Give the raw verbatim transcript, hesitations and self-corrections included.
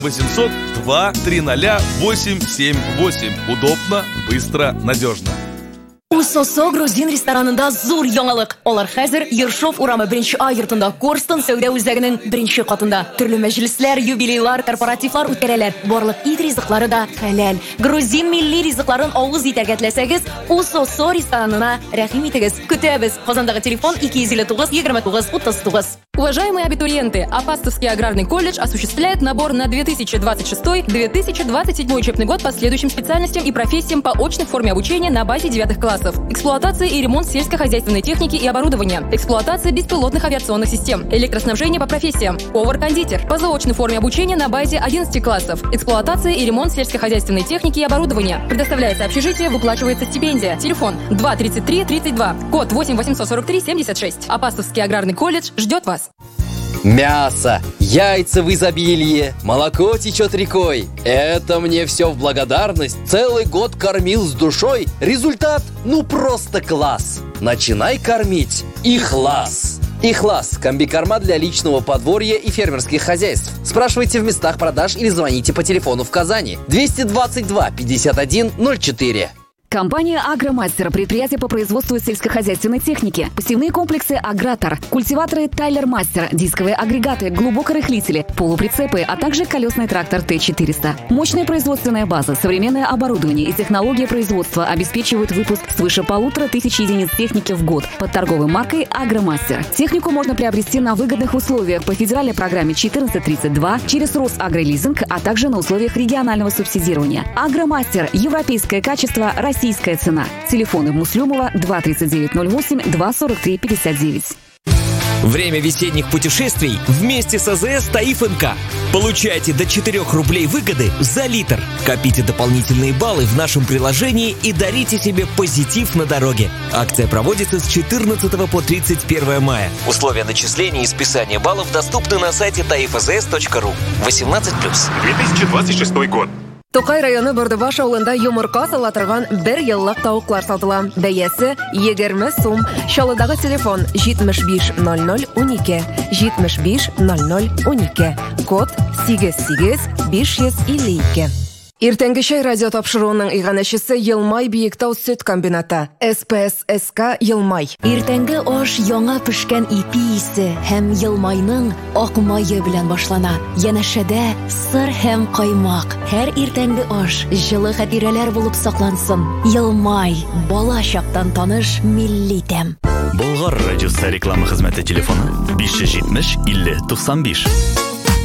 восемьсот два триста восемь семь восемь. Удобно, быстро, надежно. Усосо грузин ресторанында зур яңалык. Алар хәзер Ершов урамы беренче А йортында Корстон сәүдә үзәгенең беренче катында. Төрле мәҗлесләр, юбилейлар, корпоративлар үткәрәләр. Барлык ит ризыклары да хәләл. Грузин милли ризыкларын авыз итәргә теләсәгез, Усосо ресторанына рәхим итегез. Көтәбез. Казандагы телефон ике йөз илле тугыз егерме тугыз утыз тугыз. Уважаемые абитуриенты, Апастовский аграрный колледж осуществляет набор на две тысячи двадцать шестой — две тысячи двадцать седьмой учебный год по следующим специальностям и профессиям по очной форме обучения на базе девятых классов. Эксплуатация и ремонт сельскохозяйственной техники и оборудования. Эксплуатация беспилотных авиационных систем. Электроснабжение по профессиям. Повар-кондитер. По заочной форме обучения на базе одиннадцати классов. Эксплуатация и ремонт сельскохозяйственной техники и оборудования. Предоставляется общежитие, выплачивается стипендия. Телефон два тридцать три тридцать два. Код восемь восемьсот сорок три семьдесят шесть. Апастовский аграрный колледж ждет вас. Мясо, яйца в изобилии, молоко течет рекой. Это мне все в благодарность. Целый год кормил с душой. Результат, ну просто класс. Начинай кормить Ихлас. Ихлас – комбикорма для личного подворья и фермерских хозяйств. Спрашивайте в местах продаж или звоните по телефону в Казани двести двадцать два пятьдесят один ноль четыре. Компания «Агромастер» – предприятие по производству сельскохозяйственной техники. Посевные комплексы «Агратор», культиваторы «Тайлер Мастер», дисковые агрегаты, глубокорыхлители, полуприцепы, а также колесный трактор Т четыреста. Мощная производственная база, современное оборудование и технология производства обеспечивают выпуск свыше полутора тысяч единиц техники в год под торговой маркой «Агромастер». Технику можно приобрести на выгодных условиях по федеральной программе четырнадцать тридцать два, через Росагролизинг, а также на условиях регионального субсидирования. «Агромастер» – европейское качество, Россия. Российская цена. Телефоны Муслюмова два тридцать девять ноль восемь два сорок три пятьдесят девять. Время весенних путешествий вместе с АЗС Таиф эн ка. Получайте до четырёх рублей выгоды за литр. Копите дополнительные баллы в нашем приложении и дарите себе позитив на дороге. Акция проводится с четырнадцатого по тридцать первое мая. Условия начисления и списания баллов доступны на сайте таиф а зэ эс точка ру. восемнадцать плюс. две тысячи двадцать шестой год. Токай районы Бөрдебаш авылында йомырка сала торган бер еллык тавыклар сатыла. Бәясе егерме сум. Чалыдагы телефон җитмеш биш ноль ноль унике. җитмеш биш ноль ноль унике. Код сигез сигез биш йөз илле ике. Иртәнге чәй радио тапшыруының иганәчесе Елмай Биектау сөт комбинаты. эс пэ эс эс ка Елмай. Иртәнге аш яңа пешкән ипи исе һәм Елмайның ак мае белән башлана. Янәшәдә сыр һәм каймак. Һәр иртәнге аш җылы хатирәләр булып саклансын. Елмай, бала чактан таныш милли тәм. Болгар радиосы реклама хезмәте телефоны биш йөз җитмеш илле туксан биш.